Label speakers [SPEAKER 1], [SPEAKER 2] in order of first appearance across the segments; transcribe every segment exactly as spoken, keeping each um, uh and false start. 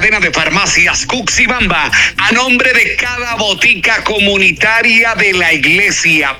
[SPEAKER 1] cadena de farmacias Cuxibamba, a nombre de cada botica comunitaria de la iglesia.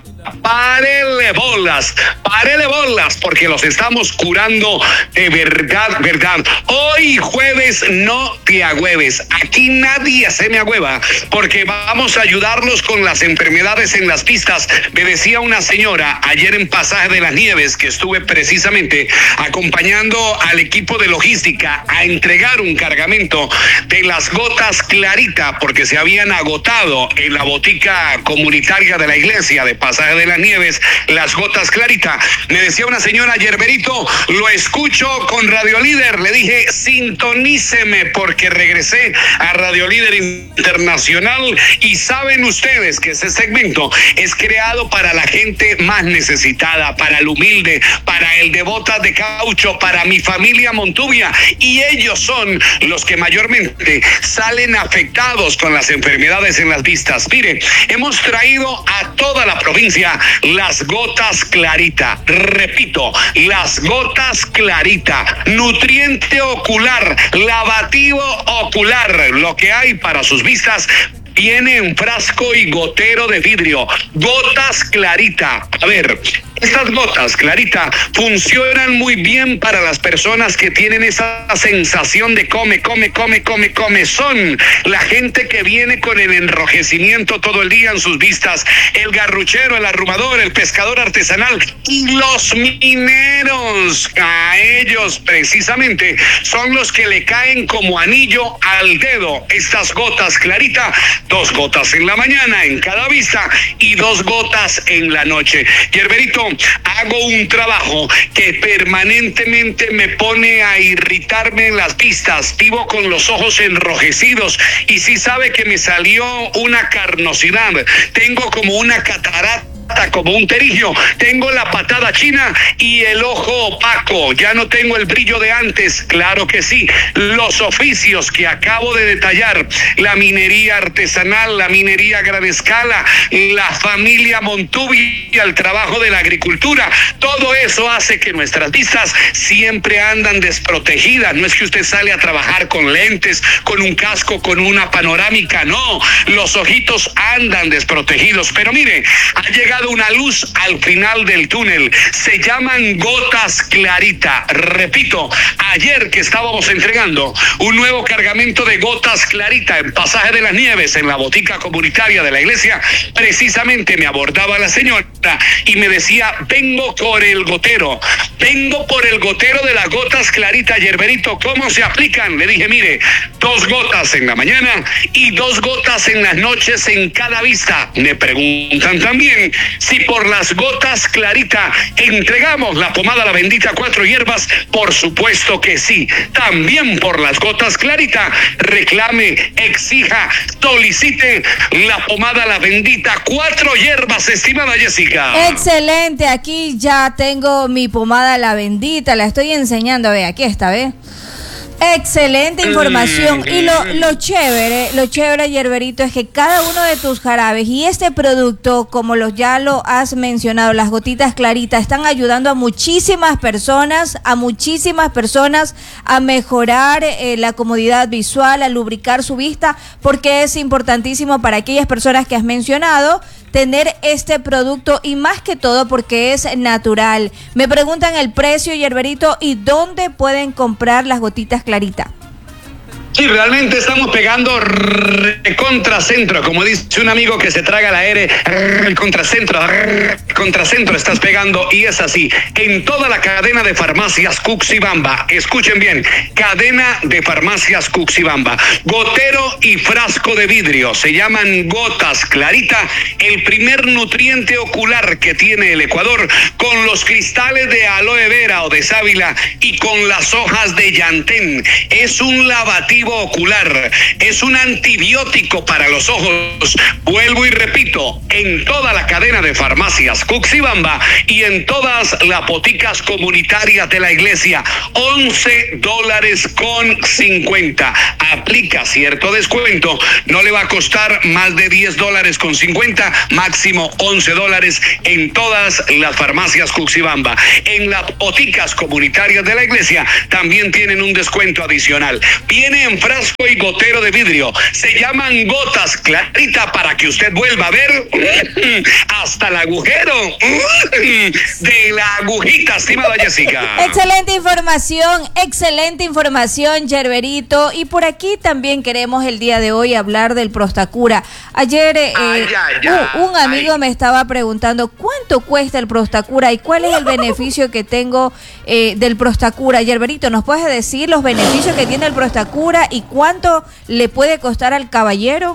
[SPEAKER 1] Párele bolas, párele bolas, porque los estamos curando de verdad, verdad. Hoy jueves no te agüeves, aquí nadie se me agüeva, porque vamos a ayudarlos con las enfermedades en las pistas. Me decía una señora ayer en Pasaje de las Nieves, que estuve precisamente acompañando al equipo de logística a entregar un cargamento de las gotas Clarita, porque se habían agotado en la botica comunitaria de la iglesia de Pasaje de las Nieves, las gotas Clarita. Me decía una señora: Yerberito, lo escucho con Radio Líder. Le dije: sintoníceme, porque regresé a Radio Líder Internacional, y saben ustedes que ese segmento es creado para la gente más necesitada, para el humilde, para el de botas de caucho, para mi familia Montubia, y ellos son los que mayormente salen afectados con las enfermedades en las vistas. Mire, hemos traído a toda la provincia las gotas Clarita. Repito, las gotas Clarita, nutriente ocular, lavativo ocular, lo que hay para sus vistas. Viene en frasco y gotero de vidrio. Gotas Clarita. A ver, estas gotas Clarita funcionan muy bien para las personas que tienen esa sensación de come, come, come, come, come. Son la gente que viene con el enrojecimiento todo el día en sus vistas, el garruchero, el arrumador, el pescador artesanal y los mineros. A ellos precisamente son los que le caen como anillo al dedo estas gotas Clarita. Dos gotas en la mañana en cada vista y dos gotas en la noche. Yerberito, hago un trabajo que permanentemente me pone a irritarme en las vistas. Vivo con los ojos enrojecidos, y si sabe que me salió una carnosidad, tengo como una catarata, como un terillo, tengo la patada china y el ojo opaco, ya no tengo el brillo de antes. Claro que sí, los oficios que acabo de detallar, la minería artesanal, la minería a gran escala, la familia Montubia, el trabajo de la agricultura, todo eso hace que nuestras vistas siempre andan desprotegidas. No es que usted sale a trabajar con lentes, con un casco, con una panorámica, no, los ojitos andan desprotegidos. Pero mire, ha llegado una luz al final del túnel. Se llaman gotas Clarita. Repito, ayer que estábamos entregando un nuevo cargamento de gotas Clarita en Pasaje de las Nieves, en la botica comunitaria de la iglesia, precisamente me abordaba la señora y me decía: vengo por el gotero, vengo por el gotero de las gotas Clarita. Yerberito, ¿cómo se aplican? Le dije: mire, dos gotas en la mañana y dos gotas en las noches en cada vista. Me preguntan también si por las gotas Clarita entregamos la pomada La Bendita cuatro hierbas. Por supuesto que sí. También por las gotas Clarita reclame, exija, solicite la pomada La Bendita cuatro hierbas, estimada Jessica.
[SPEAKER 2] Excelente, aquí ya tengo mi pomada La Bendita, la estoy enseñando, ve, aquí está, ve. Excelente información. Y lo, lo chévere, lo chévere, Yerberito, es que cada uno de tus jarabes y este producto, como los ya lo has mencionado, las gotitas Claritas, están ayudando a muchísimas personas, a muchísimas personas a mejorar eh, la comodidad visual, a lubricar su vista, porque es importantísimo para aquellas personas que has mencionado tener este producto, y más que todo porque es natural. Me preguntan el precio, Yerberito, y dónde pueden comprar las gotitas Clarita.
[SPEAKER 1] Sí, realmente estamos pegando contracentro, como dice un amigo que se traga la R, el contracentro, contracentro estás pegando, y es así, en toda la cadena de farmacias Cuxibamba. Escuchen bien, cadena de farmacias Cuxibamba, gotero y frasco de vidrio, se llaman gotas Clarita, el primer nutriente ocular que tiene el Ecuador, con los cristales de aloe vera o de sábila y con las hojas de llantén. Es un lavativo ocular, es un antibiótico para los ojos. Vuelvo y repito, en toda la cadena de farmacias Cuxibamba y en todas las boticas comunitarias de la iglesia, once dólares con cincuenta. Aplica cierto descuento, no le va a costar más de diez dólares con cincuenta, máximo once dólares en todas las farmacias Cuxibamba. En las boticas comunitarias de la iglesia también tienen un descuento adicional. Viene en frasco y gotero de vidrio. Se llaman gotas Clarita para que usted vuelva a ver hasta el agujero de la agujita, estimada Jessica.
[SPEAKER 2] Excelente información, excelente información, Yerberito. Y por aquí también queremos el día de hoy hablar del Prostacura. Ayer eh,
[SPEAKER 1] ay, ay, ay,
[SPEAKER 2] un, un amigo
[SPEAKER 1] ay.
[SPEAKER 2] me estaba preguntando cuánto cuesta el Prostacura y cuál es el beneficio que tengo eh, del Prostacura. Yerberito, ¿nos puedes decir los beneficios que tiene el Prostacura y cuánto le puede costar al caballero?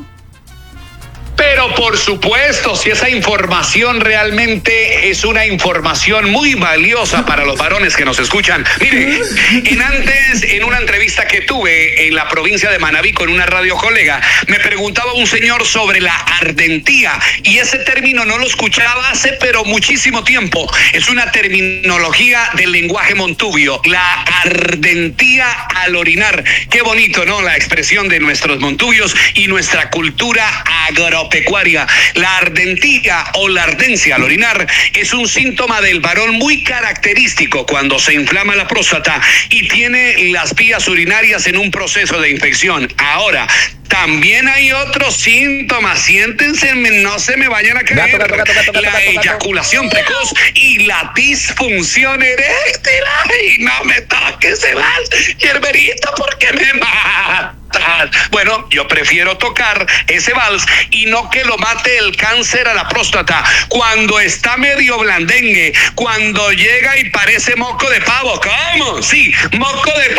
[SPEAKER 1] Pero por supuesto, si esa información realmente es una información muy valiosa para los varones que nos escuchan. Mire, en antes, en una entrevista que tuve en la provincia de Manabí con una radio colega, me preguntaba un señor sobre la ardentía, y ese término no lo escuchaba hace pero muchísimo tiempo. Es una terminología del lenguaje montubio, la ardentía al orinar. Qué bonito, ¿no? La expresión de nuestros montubios y nuestra cultura agropecuaria. La ardentía o la ardencia al orinar es un síntoma del varón muy característico cuando se inflama la próstata y tiene las vías urinarias en un proceso de infección. Ahora, también hay otros síntomas, siéntense, no se me vayan a caer. Gato, gato, gato, gato, gato, la gato, gato, eyaculación gato. precoz y la disfunción eréctil. Ay, no me toques el vals, Yerberito, porque me mata. Bueno, yo prefiero tocar ese vals y no que lo mate el cáncer a la próstata. Cuando está medio blandengue, cuando llega y parece moco de pavo. ¿Cómo? Sí, moco de...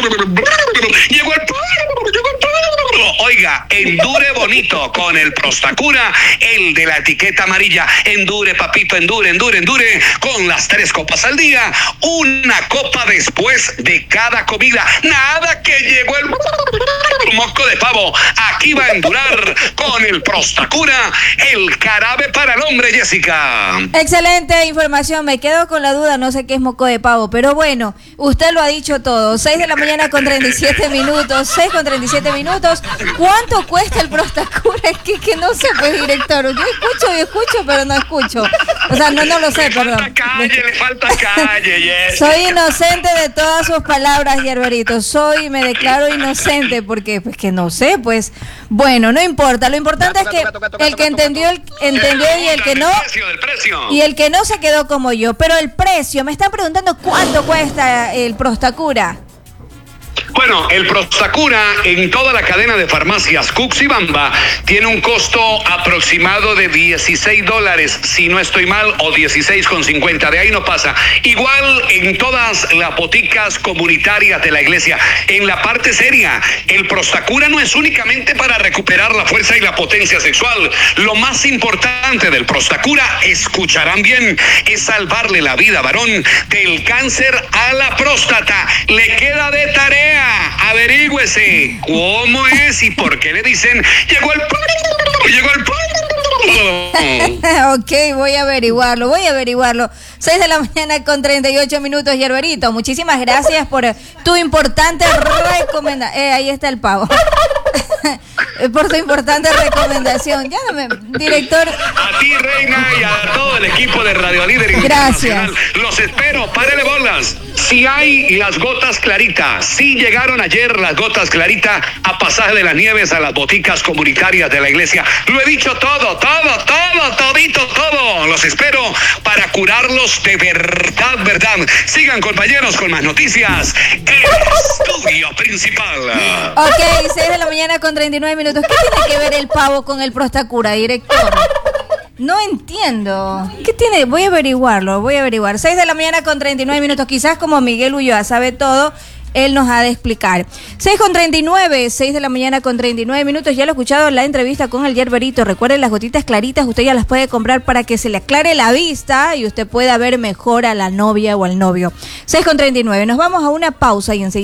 [SPEAKER 1] Llegó el... Llegó el... Oiga, endure bonito con el Prostacura, el de la etiqueta amarilla. Endure, papito, endure, endure, endure con las tres copas al día. Una copa después de cada comida. Nada que llegó el... moco de pavo. Aquí va a endurar con el Prostacura, el carabe para el hombre, Jessica.
[SPEAKER 2] Excelente información, me quedo con la duda, no sé qué es moco de pavo, pero bueno, usted lo ha dicho todo. seis de la mañana con treinta y siete minutos, seis con treinta y siete minutos. ¿Cuánto cuesta el Prostacura? Es que, que no sé, pues, director, yo escucho y escucho, pero no escucho. O sea, no, no lo sé,
[SPEAKER 1] le
[SPEAKER 2] perdón.
[SPEAKER 1] Falta calle, le falta calle, yes.
[SPEAKER 2] Soy inocente de todas sus palabras, Yerberito, soy, me declaro inocente, porque pues que no sé, pues, bueno, no importa, lo importante es que el que entendió, el, entendió y el que no, y el que no se quedó como yo, pero el precio, me están preguntando cuánto cuesta el Prostacura.
[SPEAKER 1] Bueno, el Prostacura en toda la cadena de farmacias Cuxibamba tiene un costo aproximado de dieciséis dólares, si no estoy mal, o dieciséis con cincuenta, de ahí no pasa. Igual en todas las boticas comunitarias de la iglesia. En la parte seria, el Prostacura no es únicamente para recuperar la fuerza y la potencia sexual. Lo más importante del Prostacura, escucharán bien, es salvarle la vida, varón, del cáncer a la próstata. Le queda de tarea. Averígüese cómo es y por qué le dicen llegó el llegó el
[SPEAKER 2] Ok, voy a averiguarlo, voy a averiguarlo. seis de la mañana con treinta y ocho minutos, Yerberito. Muchísimas gracias por tu importante recomendación. Eh, ahí está el pavo. Por tu importante recomendación. Ya no me, director.
[SPEAKER 1] A ti, reina, y a todo el equipo de Radio Líder
[SPEAKER 2] Gracias.
[SPEAKER 1] Los espero, párele bolas. Si hay las gotas Clarita, si llegaron ayer las gotas Clarita a Pasaje de las Nieves, a las boticas comunitarias de la iglesia. Lo he dicho todo, todo, todo, todito, todo. Los espero para curarlos de verdad, verdad. Sigan, compañeros, con más noticias. El estudio principal.
[SPEAKER 2] Ok, seis de la mañana con treinta y nueve minutos. ¿Qué tiene que ver el pavo con el Prostacura, director? No entiendo. ¿Qué tiene? Voy a averiguarlo, voy a averiguar. seis de la mañana con treinta y nueve minutos. Quizás como Miguel Ulloa sabe todo, él nos ha de explicar. seis con treinta y nueve, seis de la mañana con treinta y nueve minutos. Ya lo he escuchado la entrevista con el Yerberito. Recuerden, las gotitas Claritas, usted ya las puede comprar para que se le aclare la vista y usted pueda ver mejor a la novia o al novio. seis con treinta y nueve. Nos vamos a una pausa y enseguida